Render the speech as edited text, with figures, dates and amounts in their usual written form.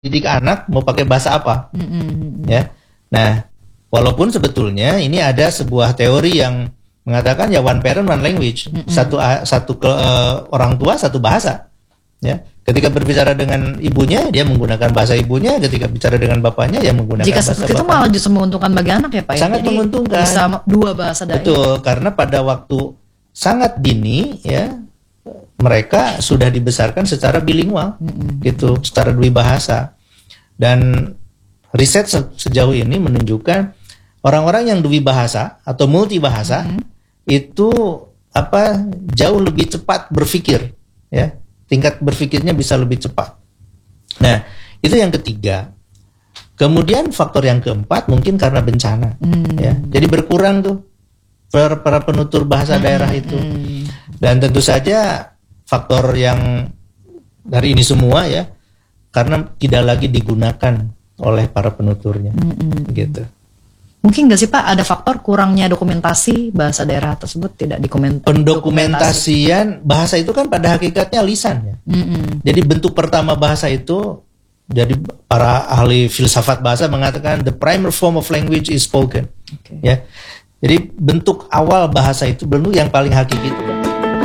didik anak mau pakai bahasa apa, ya. Nah, walaupun sebetulnya ini ada sebuah teori yang mengatakan ya one parent one language, satu orang tua satu bahasa, ya. Ketika berbicara dengan ibunya dia menggunakan bahasa ibunya, ketika bicara dengan bapaknya ya menggunakan Jika bahasa seperti itu bapaknya. malah justru menguntungkan bagi anak ya Pak. Sangat Jadi menguntungkan. bisa dua bahasa daerah. Betul, karena pada waktu sangat dini ya mereka sudah dibesarkan secara bilingual, gitu, secara dua bahasa. Dan riset sejauh ini menunjukkan orang-orang yang dua bahasa atau multi bahasa itu jauh lebih cepat berpikir, ya, tingkat berpikirnya bisa lebih cepat. Nah, itu yang ketiga. Kemudian faktor yang keempat mungkin karena bencana, ya, jadi berkurang tuh para penutur bahasa daerah itu. Dan tentu saja faktor yang dari ini semua ya, karena tidak lagi digunakan oleh para penuturnya, gitu. Mungkin nggak sih Pak ada faktor kurangnya dokumentasi bahasa daerah tersebut tidak Pendokumentasian bahasa itu kan pada hakikatnya lisan ya. Jadi bentuk pertama bahasa itu, jadi para ahli filsafat bahasa mengatakan the primary form of language is spoken. Ya. Jadi bentuk awal bahasa itu bentuk yang paling hakiki itu kan